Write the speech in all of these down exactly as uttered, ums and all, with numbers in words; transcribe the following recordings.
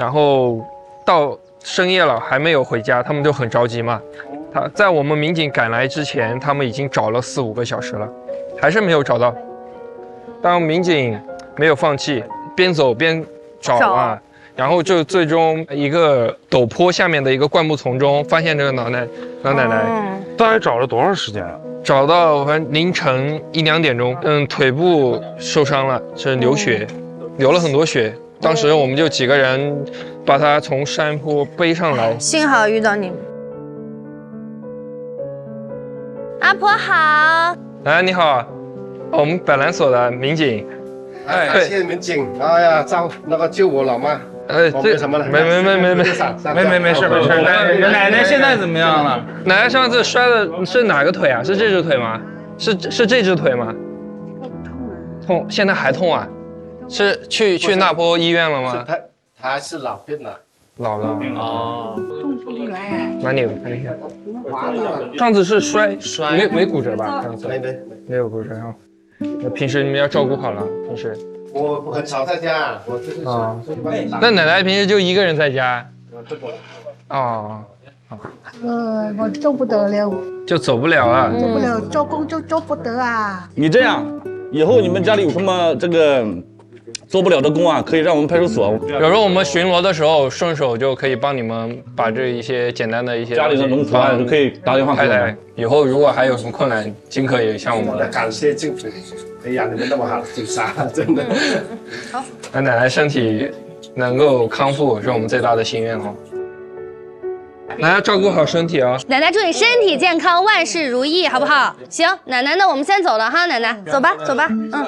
然后到深夜了还没有回家，他们就很着急嘛。他在我们民警赶来之前，他们已经找了四五个小时了，还是没有找到。但民警没有放弃，边走边找啊，然后就最终一个陡坡下面的一个灌木丛中发现这个老奶老奶奶。 嗯、大概找了多长时间啊？ 找到反正凌晨一两点钟，嗯，腿部受伤了，是流血，流了很多血。当时我们就几个人把她从山坡背上来。 幸好遇到你们。阿婆好。 哎，你好，我们百兰所的民警。 哎，感谢民警，哎呀，照那个救我老妈。 呃，这什么了？ 没没没没没没没没事没事。奶奶奶现在怎么样了？ 奶奶上次摔的是哪个腿啊？是这只腿吗？是是这只腿吗？痛，现在还痛啊？是去去那坡医院了吗？ 他他是老病了， 老了哦。哪里有看一下？上次是摔摔没没骨折吧？上次没没没有骨折啊。那平时你们要照顾好了，平时。 我很少在家，我这是啊。 那奶奶平时就一个人在家？哦。 呃，我做不得了， 就走不了啊， 做不了，做工就做不得啊。 你这样，以后你们家里有什么这个做不了的工啊，可以让我们派出所。 有时候我们巡逻的时候，顺手就可以帮你们把这一些简单的一些家里的农活就可以打电话给我们。 以后如果还有什么困难，尽可以向我们。 感谢政府，哎呀，你们那么好，警察真的。 好。 那奶奶身体能够康复，是我们最大的心愿哦。奶奶照顾好身体啊！ 奶奶祝你身体健康，万事如意，好不好？行，奶奶，那我们先走了哈，奶奶，走吧，走吧，嗯。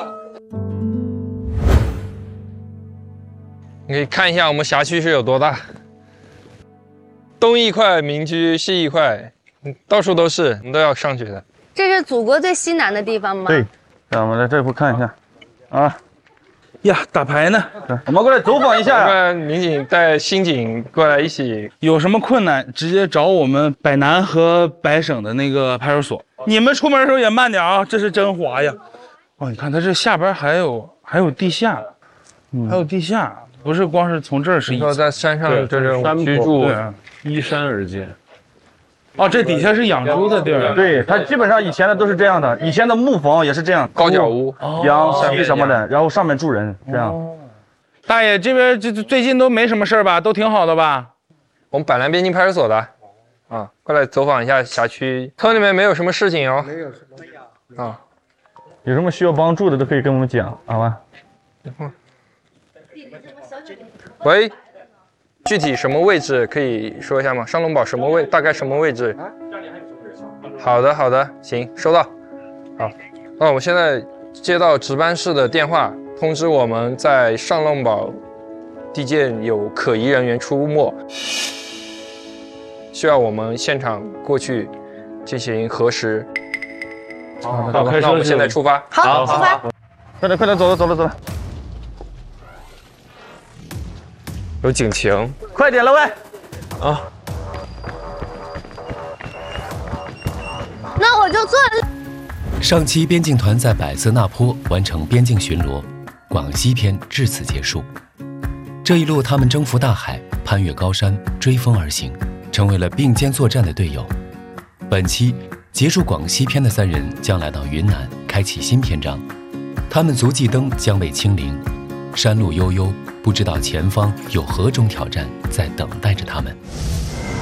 你可以看一下我们辖区是有多大，东一块民居，西一块，到处都是，我们都要上去的。 这是祖国最西南的地方吗？ 对，让我们来这步看一下，啊。 呀，打牌呢， 我们过来走访一下。 不然民警带刑警过来一起， 有什么困难直接找我们百南和百省的那个派出所。你们出门的时候也慢点啊，这是真滑呀。哦，你看它这下边还有还有地下，嗯、还有地下，不是光是从这儿是一。 说在山上这种居住， 依山而建。哦，这底下是养猪的地儿。 对，它基本上以前的都是这样的，以前的木房也是这样， 高脚屋、 养鸡什么的，然后上面住人，这样。哦、 大爷这边这最近都没什么事儿吧？都挺好的吧？ 我们百南边境派出所的，啊，过来走访一下辖区，村里面没有什么事情哦。 没有什么啊， 有什么需要帮助的都可以跟我们讲，好吧？ 喂。具体什么位置可以说一下吗？上龙堡什么位？大概什么位置？好的，好的，行，收到。好，那我们现在接到值班室的电话，通知我们在上龙堡地界有可疑人员出没，需要我们现场过去进行核实。好，那我们现在出发。 好，出发。 快点，快点，走了，走了，走了。 有警情， 快点了喂！ 啊， 那我就坐。 上期边境团在百色那坡完成边境巡逻，广西篇至此结束。这一路，他们征服大海，攀越高山，追风而行，成为了并肩作战的队友。本期结束广西篇的三人将来到云南，开启新篇章。他们足迹灯将被清零，山路悠悠。不知道前方有何种挑战在等待着他们。